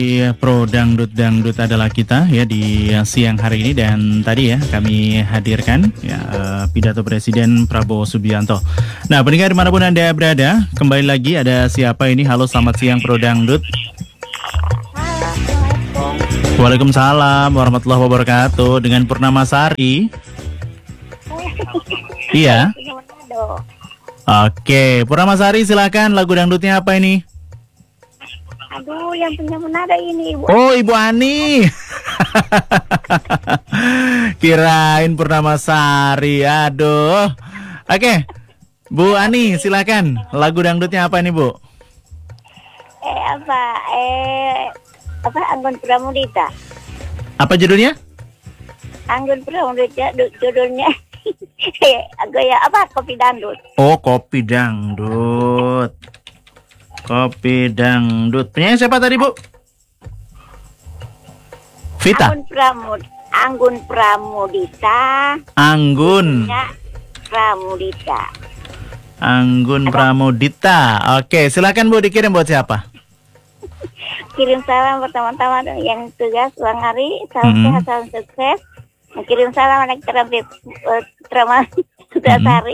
Pro Dangdut adalah kita ya di siang hari ini, dan tadi ya kami hadirkan ya pidato Presiden Prabowo Subianto. Nah, pendengar dimanapun Anda berada, kembali lagi ada siapa ini? Halo, selamat siang Pro Dangdut. Waalaikumsalam warahmatullahi wabarakatuh. Dengan Purnamasari. Iya. Oke, Purnamasari silakan, lagu dangdutnya apa ini? Aduh, yang punya Manado ini, Ibu. Oh, Ibu Ani. Kirain Purnamasari. Aduh. Oke, Bu Ani silakan, lagu dangdutnya apa nih, Bu? Anggun Pramudita. Apa judulnya? Anggun Pramudita, judulnya. Kopi dangdut. Oh, Kopi Dangdut. Kopi Dangdut. Penyanyi siapa tadi, Bu? Vita. Anggun Pramudita. Anggun Pramudita. Anggun Pramudita. Oke, silakan Bu, dikirim buat siapa? Kirim salam pertama-tama yang tugas Bang Ari, salam sehat, salam sukses. Kirim salam anak terapi Sudasari.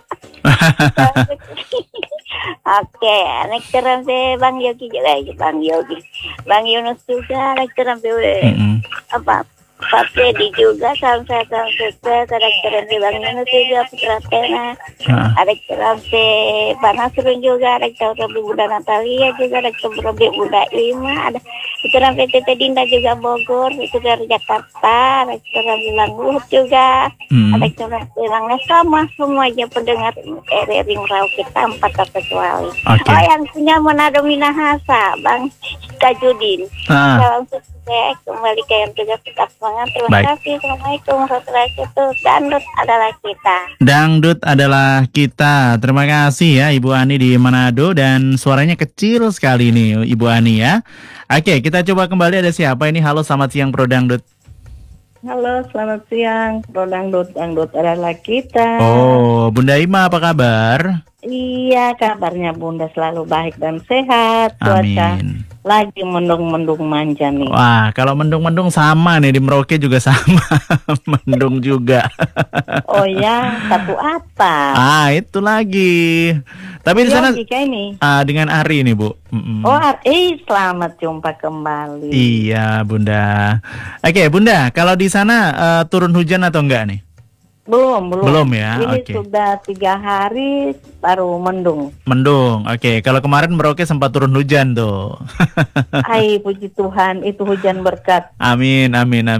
Oke, anak terapi Bang Yogi juga, Bang Yunus juga, anak terapi Pak Fedi juga, salam sehat, salam sukses. Ada terapi Bang Yunus juga, Putra Tena. Ada terapi Pak Nasrun juga, ada terapi Bunda Natalia juga, ada terapi Bunda Ima, ada terapi Tete Dinda juga Bogor, itu dari Jakarta, ada terapi Bang Luhut juga, ada terapi Bang Nesama, semuanya pendengar RRI Merauke tanpa terkecuali. Okay. Oh, yang punya Manado Minahasa, Bang Tajudin. Salam sukses. Kembali ke yang tugas tetap semangat. Terima kasih. Assalamualaikum warahmatullahi wabarakatuh. Dangdut adalah kita. Dangdut adalah kita. Terima kasih ya Ibu Ani di Manado, dan suaranya kecil sekali nih Ibu Ani ya. Oke, kita coba kembali, ada siapa ini? Halo, selamat siang Pro Dangdut. Halo, selamat siang Pro Dangdut. Dangdut adalah kita. Oh, Bunda Ima apa kabar? Iya, kabarnya Bunda selalu baik dan sehat. Cuaca lagi mendung-mendung manja nih. Wah, kalau mendung-mendung sama nih di Merauke juga sama. Mendung juga. Oh ya, satu apa? Itu lagi. Tapi di sana ini. Dengan Ari nih, Bu. Oh, selamat jumpa kembali. Iya, Bunda. Oke, Bunda, kalau di sana turun hujan atau enggak nih? Belum ya. Ini sudah 3 hari baru mendung. Oke. Kalau kemarin Merauke sempat turun hujan tuh. Puji Tuhan, itu hujan berkat. Amin.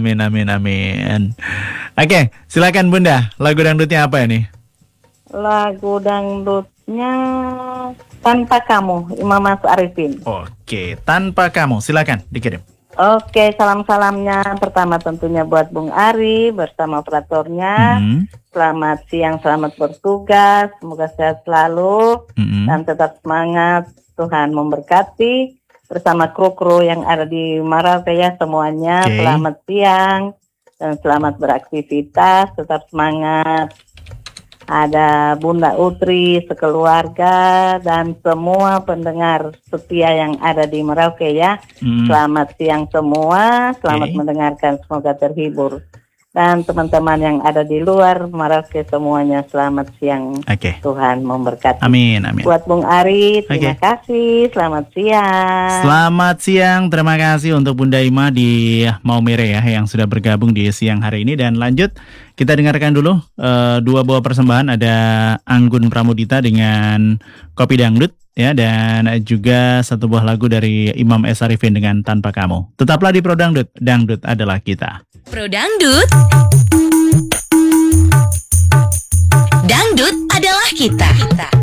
Oke, silakan Bunda. Lagu dangdutnya apa ini? Lagu dangdutnya Tanpa Kamu, Imam Mas Arifin. Oke, Tanpa Kamu. Silakan dikirim. Oke, salam-salamnya pertama tentunya buat Bung Ari bersama operatornya. Selamat siang, selamat bertugas, semoga sehat selalu dan tetap semangat. Tuhan memberkati bersama kru-kru yang ada di Merauke ya semuanya. Selamat siang dan selamat beraktivitas, tetap semangat. Ada Bunda Utri, sekeluarga, dan semua pendengar setia yang ada di Merauke ya. Selamat siang semua, selamat mendengarkan, semoga terhibur. Dan teman-teman yang ada di luar Merauke semuanya, selamat siang. Tuhan memberkati. Amin. Buat Bung Ari, terima kasih, selamat siang. Selamat siang, terima kasih untuk Bunda Ima di Maumere ya, yang sudah bergabung di siang hari ini. Dan lanjut, kita dengarkan dulu 2 buah persembahan, ada Anggun Pramudita dengan Kopi Dangdut ya, dan juga 1 buah lagu dari Imam S. Arifin dengan Tanpa Kamu. Tetaplah di Pro Dangdut, Dangdut adalah kita. Pro Dangdut, Dangdut adalah kita.